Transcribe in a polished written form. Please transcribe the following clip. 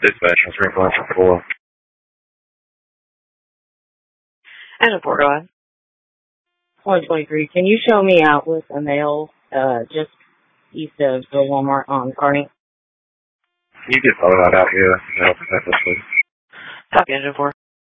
Dispatch, I'm 3 And a four, go ahead. 123. Can you show me out with a male just east of the Walmart on Kearney? You can follow that out here. Help us out this week. Copy, engine 4.